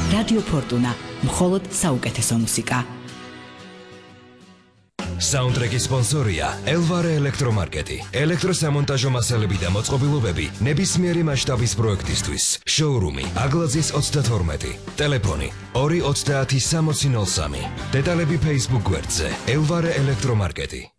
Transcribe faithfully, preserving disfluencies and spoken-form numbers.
რადიო ფორტუნა, მხოლოდ საუკეთესო მუსიკა. საუნდტრეკის სპონსორია ელვარე ელექტრომარკეტი. ელექტროსამონტაჟო მასალები და მოწყობილობები ნებისმიერი მასშტაბის პროექტისთვის. შოურუმი აგლაძის ოცდათორმეტი. ტელეფონი ორი ოცდაათი სამოცი ნოლ სამი. დეტალები Facebook გვერდზე ელვარე ელექტრომარკეტი.